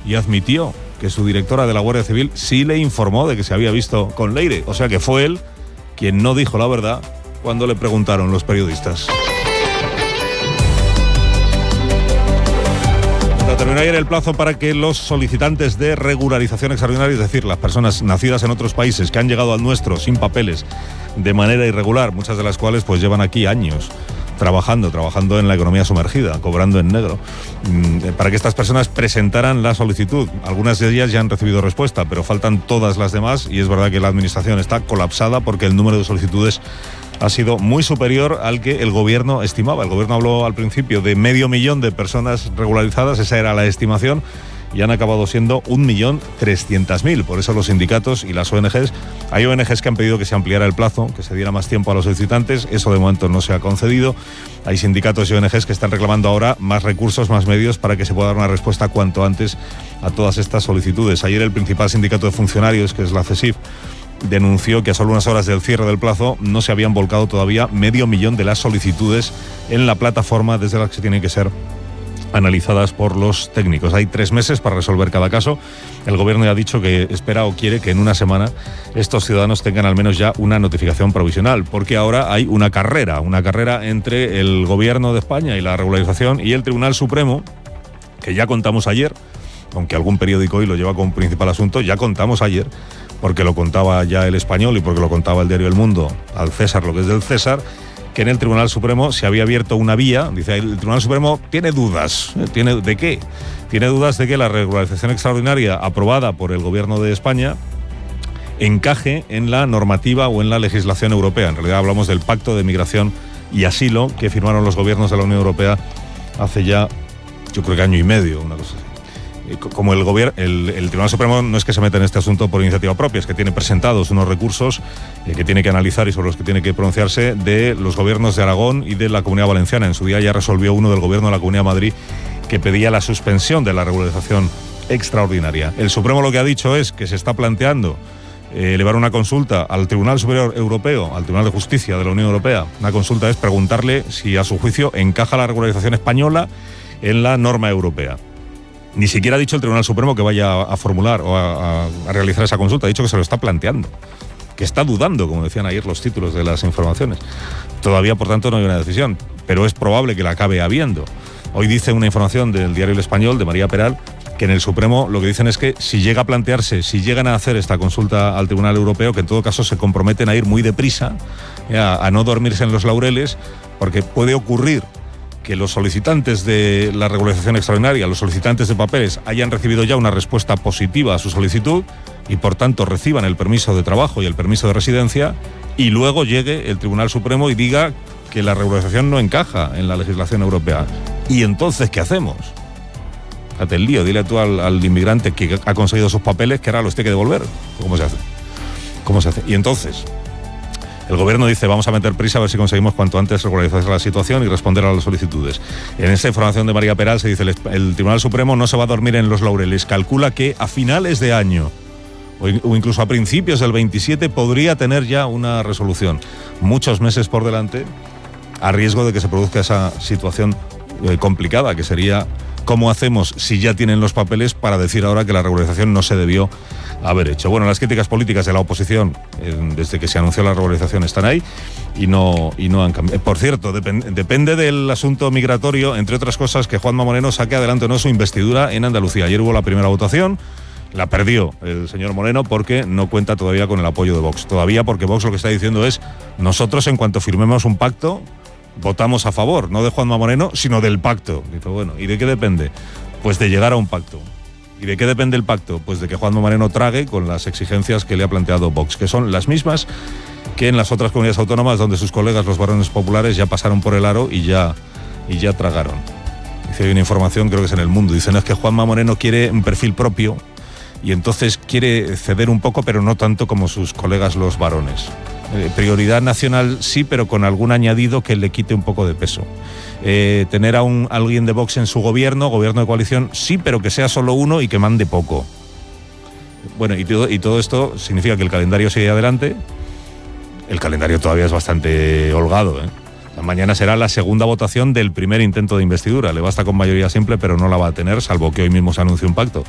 y admitió que su directora de la Guardia Civil sí le informó de que se había visto con Leire. O sea que fue él quien no dijo la verdad cuando le preguntaron los periodistas. Terminó ayer el plazo para que los solicitantes de regularización extraordinaria, es decir, las personas nacidas en otros países que han llegado al nuestro sin papeles de manera irregular, muchas de las cuales pues llevan aquí años trabajando en la economía sumergida, cobrando en negro, para que estas personas presentaran la solicitud. Algunas de ellas ya han recibido respuesta, pero faltan todas las demás y es verdad que la administración está colapsada porque el número de solicitudes ha sido muy superior al que el gobierno estimaba. El gobierno habló al principio de 500.000 de personas regularizadas, esa era la estimación, y han acabado siendo 1.300.000. Por eso los sindicatos y las ONGs, hay ONGs que han pedido que se ampliara el plazo, que se diera más tiempo a los solicitantes, eso de momento no se ha concedido. Hay sindicatos y ONGs que están reclamando ahora más recursos, más medios para que se pueda dar una respuesta cuanto antes a todas estas solicitudes. Ayer el principal sindicato de funcionarios, que es la CESIF, denunció que a solo unas horas del cierre del plazo no se habían volcado todavía 500.000 de las solicitudes en la plataforma desde las que tienen que ser analizadas por los técnicos. Hay 3 meses para resolver cada caso. El gobierno ya ha dicho que espera o quiere que en una semana estos ciudadanos tengan al menos ya una notificación provisional, porque ahora hay una carrera entre el gobierno de España y la regularización y el Tribunal Supremo, que ya contamos ayer, aunque algún periódico hoy lo lleva como principal asunto, ya contamos ayer, porque lo contaba ya El Español y porque lo contaba el diario El Mundo, al César lo que es del César, que en el Tribunal Supremo se había abierto una vía. Dice, el Tribunal Supremo tiene dudas. ¿De qué? Tiene dudas de que la regularización extraordinaria aprobada por el Gobierno de España encaje en la normativa o en la legislación europea. En realidad hablamos del Pacto de Migración y Asilo que firmaron los gobiernos de la Unión Europea hace ya, yo creo que año y medio, una cosa así. Como el Tribunal Supremo no es que se meta en este asunto por iniciativa propia, es que tiene presentados unos recursos que tiene que analizar y sobre los que tiene que pronunciarse de los gobiernos de Aragón y de la Comunidad Valenciana. En su día ya resolvió uno del gobierno de la Comunidad de Madrid que pedía la suspensión de la regularización extraordinaria. El Supremo lo que ha dicho es que se está planteando elevar una consulta al Tribunal Superior Europeo, al Tribunal de Justicia de la Unión Europea. Una consulta es preguntarle si a su juicio encaja la regularización española en la norma europea. Ni siquiera ha dicho el Tribunal Supremo que vaya a formular o a realizar esa consulta, ha dicho que se lo está planteando, que está dudando, como decían ayer los títulos de las informaciones. Todavía, por tanto, no hay una decisión, pero es probable que la acabe habiendo. Hoy dice una información del diario El Español, de María Peral, que en el Supremo lo que dicen es que si llega a plantearse, si llegan a hacer esta consulta al Tribunal Europeo, que en todo caso se comprometen a ir muy deprisa, a no dormirse en los laureles, porque puede ocurrir que los solicitantes de la regularización extraordinaria, los solicitantes de papeles, hayan recibido ya una respuesta positiva a su solicitud y por tanto reciban el permiso de trabajo y el permiso de residencia, y luego llegue el Tribunal Supremo y diga que la regularización no encaja en la legislación europea. ¿Y entonces qué hacemos? Fíjate el lío, dile tú al inmigrante que ha conseguido sus papeles que ahora los tiene que devolver. ¿Cómo se hace? ¿Cómo se hace? Y entonces el gobierno dice, vamos a meter prisa a ver si conseguimos cuanto antes regularizar la situación y responder a las solicitudes. En esta información de María Peral se dice, el Tribunal Supremo no se va a dormir en los laureles. Calcula que a finales de año o incluso a principios del 27 podría tener ya una resolución. Muchos meses por delante, a riesgo de que se produzca esa situación complicada, que sería cómo hacemos si ya tienen los papeles para decir ahora que la regularización no se debió haber hecho. Bueno, las críticas políticas de la oposición desde que se anunció la regularización están ahí y no han cambiado. Por cierto, depende del asunto migratorio, entre otras cosas, que Juanma Moreno saque adelante o no su investidura en Andalucía. Ayer hubo la primera votación, la perdió el señor Moreno porque no cuenta todavía con el apoyo de Vox. Todavía porque Vox lo que está diciendo es, nosotros en cuanto firmemos un pacto votamos a favor, no de Juanma Moreno, sino del pacto. Dice, bueno, ¿y de qué depende? Pues de llegar a un pacto. ¿Y de qué depende el pacto? Pues de que Juanma Moreno trague con las exigencias que le ha planteado Vox, que son las mismas que en las otras comunidades autónomas donde sus colegas, los varones populares, ya pasaron por el aro y ya tragaron. Dice, hay una información, creo que es en El Mundo, dicen es que Juanma Moreno quiere un perfil propio y entonces quiere ceder un poco, pero no tanto como sus colegas los varones. Prioridad nacional sí, pero con algún añadido que le quite un poco de peso. Tener a alguien de Vox en su gobierno de coalición, sí, pero que sea solo uno y que mande poco. Bueno, y todo esto significa que el calendario sigue adelante. El calendario todavía es bastante holgado, Mañana será la segunda votación del primer intento de investidura. Le basta con mayoría simple, pero no la va a tener, salvo que hoy mismo se anuncie un pacto.